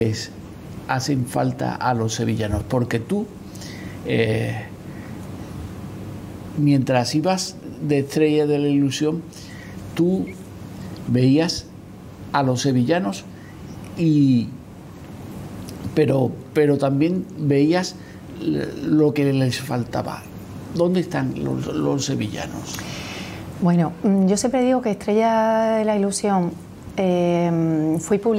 hacen falta a los sevillanos, porque tú, mientras ibas de Estrella de la Ilusión, tú veías a los sevillanos pero también veías lo que les faltaba. ¿Dónde están los sevillanos? Bueno, yo siempre digo que Estrella de la Ilusión fui publicada